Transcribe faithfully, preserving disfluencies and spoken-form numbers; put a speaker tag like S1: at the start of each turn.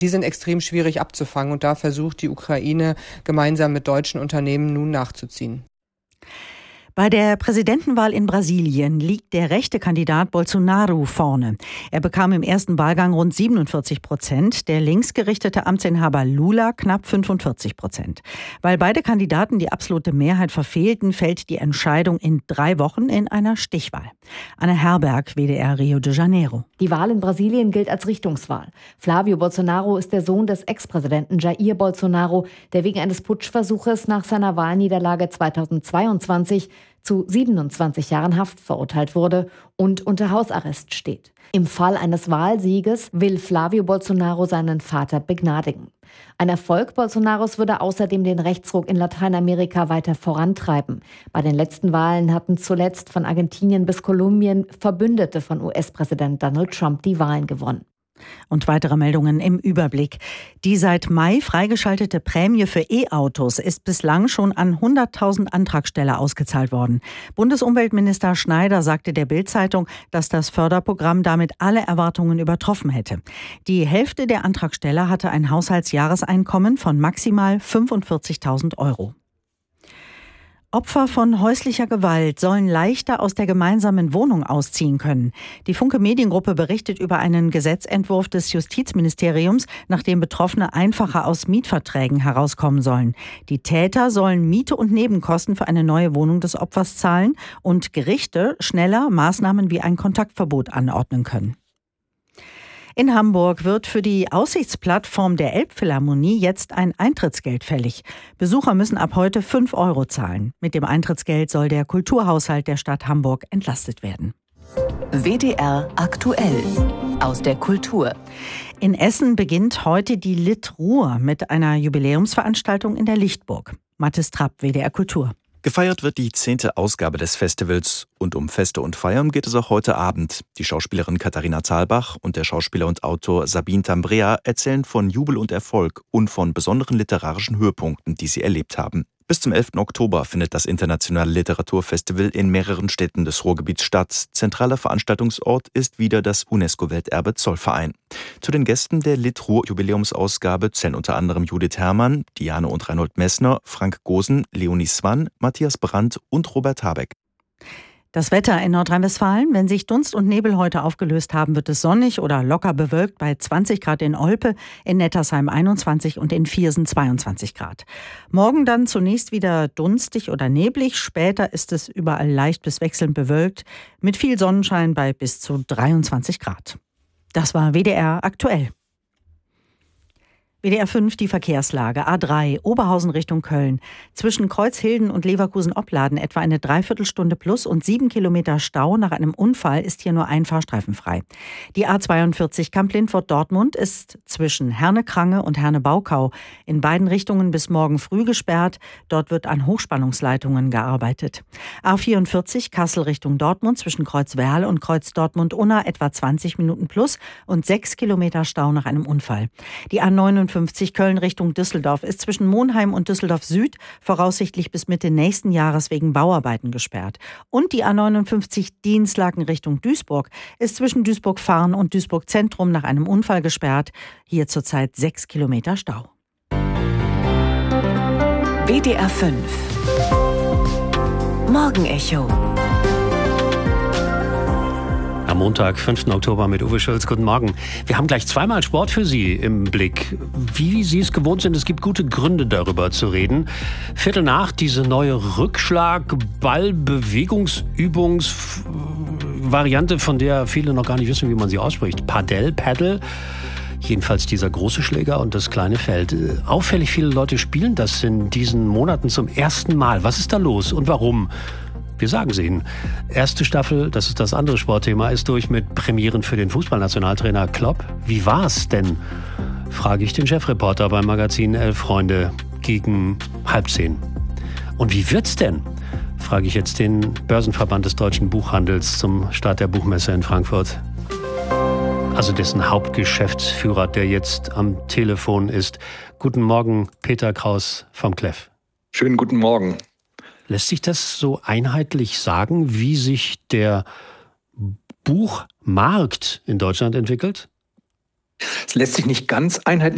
S1: Die sind extrem schwierig abzufangen und da versucht die Ukraine gemeinsam mit deutschen Unternehmen nun nachzuziehen.
S2: Bei der Präsidentenwahl in Brasilien liegt der rechte Kandidat Bolsonaro vorne. Er bekam im ersten Wahlgang rund siebenundvierzig Prozent, der linksgerichtete Amtsinhaber Lula knapp fünfundvierzig Prozent. Weil beide Kandidaten die absolute Mehrheit verfehlten, fällt die Entscheidung in drei Wochen in einer Stichwahl. Anne Herberg, W D R Rio de Janeiro.
S3: Die Wahl in Brasilien gilt als Richtungswahl. Flavio Bolsonaro ist der Sohn des Ex-Präsidenten Jair Bolsonaro, der wegen eines Putschversuches nach seiner Wahlniederlage zweitausendzweiundzwanzig zu siebenundzwanzig Jahren Haft verurteilt wurde und unter Hausarrest steht. Im Fall eines Wahlsieges will Flavio Bolsonaro seinen Vater begnadigen. Ein Erfolg Bolsonaros würde außerdem den Rechtsruck in Lateinamerika weiter vorantreiben. Bei den letzten Wahlen hatten zuletzt von Argentinien bis Kolumbien Verbündete von U S-Präsident Donald Trump die Wahlen gewonnen.
S2: Und weitere Meldungen im Überblick. Die seit Mai freigeschaltete Prämie für E-Autos ist bislang schon an hunderttausend Antragsteller ausgezahlt worden. Bundesumweltminister Schneider sagte der Bild-Zeitung, dass das Förderprogramm damit alle Erwartungen übertroffen hätte. Die Hälfte der Antragsteller hatte ein Haushaltsjahreseinkommen von maximal fünfundvierzigtausend Euro. Opfer von häuslicher Gewalt sollen leichter aus der gemeinsamen Wohnung ausziehen können. Die Funke Mediengruppe berichtet über einen Gesetzentwurf des Justizministeriums, nach dem Betroffene einfacher aus Mietverträgen herauskommen sollen. Die Täter sollen Miete und Nebenkosten für eine neue Wohnung des Opfers zahlen und Gerichte schneller Maßnahmen wie ein Kontaktverbot anordnen können. In Hamburg wird für die Aussichtsplattform der Elbphilharmonie jetzt ein Eintrittsgeld fällig. Besucher müssen ab heute fünf Euro zahlen. Mit dem Eintrittsgeld soll der Kulturhaushalt der Stadt Hamburg entlastet werden.
S4: W D R aktuell aus der Kultur.
S2: In Essen beginnt heute die Lit Ruhr mit einer Jubiläumsveranstaltung in der Lichtburg. Mathis Trapp, W D R Kultur.
S5: Gefeiert wird die zehnte Ausgabe des Festivals und um Feste und Feiern geht es auch heute Abend. Die Schauspielerin Katharina Thalbach und der Schauspieler und Autor Sabine Tambrea erzählen von Jubel und Erfolg und von besonderen literarischen Höhepunkten, die sie erlebt haben. Bis zum elften Oktober findet das internationale Literaturfestival in mehreren Städten des Ruhrgebiets statt. Zentraler Veranstaltungsort ist wieder das UNESCO-Welterbe Zollverein. Zu den Gästen der Lit Ruhr Jubiläumsausgabe zählen unter anderem Judith Herrmann, Diane und Reinhold Messner, Frank Gosen, Leonie Swann, Matthias Brandt und Robert Habeck.
S2: Das Wetter in Nordrhein-Westfalen: Wenn sich Dunst und Nebel heute aufgelöst haben, wird es sonnig oder locker bewölkt bei zwanzig Grad in Olpe, in Nettersheim einundzwanzig und in Viersen zweiundzwanzig Grad. Morgen dann zunächst wieder dunstig oder neblig, später ist es überall leicht bis wechselnd bewölkt, mit viel Sonnenschein bei bis zu dreiundzwanzig Grad. Das war W D R aktuell. W D R fünf, die Verkehrslage. A drei, Oberhausen Richtung Köln. Zwischen Kreuzhilden und Leverkusen-Opladen etwa eine Dreiviertelstunde plus und sieben Kilometer Stau. Nach einem Unfall ist hier nur ein Fahrstreifen frei. Die A zweiundvierzig Kamp-Lindfort-Dortmund ist zwischen Herne-Krange und Herne-Baukau in beiden Richtungen bis morgen früh gesperrt. Dort wird an Hochspannungsleitungen gearbeitet. A vierundvierzig Kassel Richtung Dortmund zwischen Kreuzwerl und Kreuz Dortmund-Unna etwa zwanzig Minuten plus und sechs Kilometer Stau nach einem Unfall. Die A neunundfünfzig Köln Richtung Düsseldorf ist zwischen Monheim und Düsseldorf Süd voraussichtlich bis Mitte nächsten Jahres wegen Bauarbeiten gesperrt. Und die A neunundfünfzig Dinslaken Richtung Duisburg ist zwischen Duisburg-Farn und Duisburg Zentrum nach einem Unfall gesperrt. Hier zurzeit sechs Kilometer Stau.
S4: W D R fünf Morgenecho.
S6: Am Montag, fünften Oktober mit Uwe Schulz. Guten Morgen. Wir haben gleich zweimal Sport für Sie im Blick. Wie Sie es gewohnt sind, es gibt gute Gründe, darüber zu reden. Viertel nach, diese neue Rückschlag-Ball-Bewegungsübungs-Variante, von der viele noch gar nicht wissen, wie man sie ausspricht. Padel, Paddle. Jedenfalls dieser große Schläger und das kleine Feld. Auffällig viele Leute spielen das in diesen Monaten zum ersten Mal. Was ist da los und warum? Wir sagen es Ihnen. Erste Staffel, das ist das andere Sportthema, ist durch mit Premieren für den Fußballnationaltrainer Klopp. Wie war's denn? Frage ich den Chefreporter beim Magazin Elf Freunde gegen halb zehn. Und wie wird's denn? Frage ich jetzt den Börsenverband des deutschen Buchhandels zum Start der Buchmesse in Frankfurt. Also dessen Hauptgeschäftsführer, der jetzt am Telefon ist. Guten Morgen, Peter Kraus vom Kleff.
S7: Schönen guten Morgen.
S6: Lässt sich das so einheitlich sagen, wie sich der Buchmarkt in Deutschland entwickelt?
S7: Es lässt sich nicht ganz einheitlich